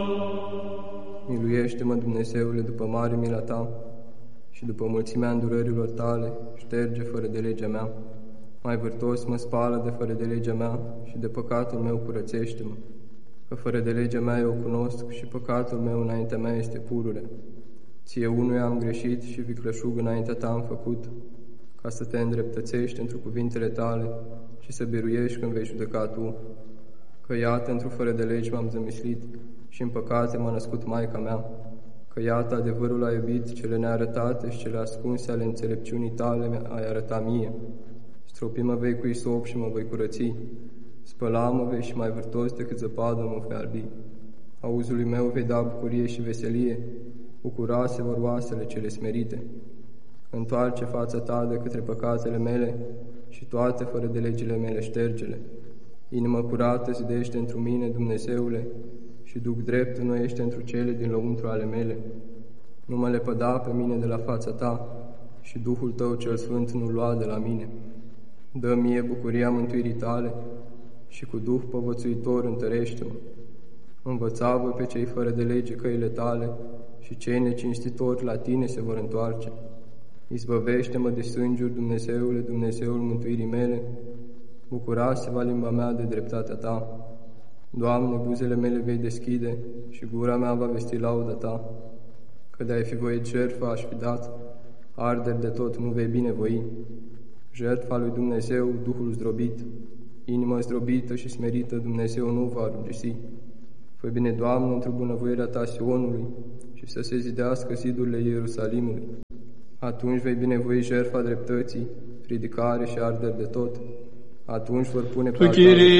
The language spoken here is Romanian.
Miluiește-mă, Dumnezeule, după mare mila Ta și după mulțimea îndurărilor Tale, șterge fără de legea mea. Mai vârtos mă spală de fără de legea mea și de păcatul meu curățește-mă, că fără de legea mea eu o cunosc și păcatul meu înaintea mea este pururea. Ție unuia am greșit și vicleșug înaintea Ta am făcut, ca să Te îndreptățești într cuvintele Tale și să biruiești când vei judeca Tu. Că iată, într-o fără de legi m-am zămislit și în păcate m-a născut maica mea. Că iată, adevărul a iubit, cele nearătate și cele ascunse ale înțelepciunii Tale ai arătat mie. Stropi-mă vei cu isop și mă voi curăți, spăla-mă vei și mai vârtos decât zăpadă mă vei albi. Auzului meu vei da bucurie și veselie, bucurase vor oasele cele smerite. Întoarce fața Ta de către păcatele mele și toate fără de legile mele ștergele. Inimă curată zidește întru mine, Dumnezeule, și duc drept înnoiește întru cele din lăuntru ale mele. Nu mă lepăda pe mine de la fața Ta și Duhul Tău cel Sfânt nu lua de la mine. Dă mie bucuria mântuirii Tale și cu Duh povățuitor întărește-mă. Învăța-vă pe cei fără de lege căile Tale și cei necinstitori la Tine se vor întoarce. Izbăvește-mă de sângiuri, Dumnezeule, Dumnezeul mântuirii mele, bucura-se-va limba mea de dreptatea Ta. Doamne, buzele mele vei deschide și gura mea va vesti lauda Ta. Că de-ai fi voit jertfa aș fi dat, arderi de tot nu vei binevoi. Jertfa lui Dumnezeu, Duhul zdrobit, inima zdrobită și smerită Dumnezeu nu va rugisi. Fă bine, Doamne, într-o bunăvoirea Ta Sionului și să se zidească zidurile Ierusalimului. Atunci vei binevoi jertfa dreptății, ridicare și arderi de tot. Atunci vor pune pe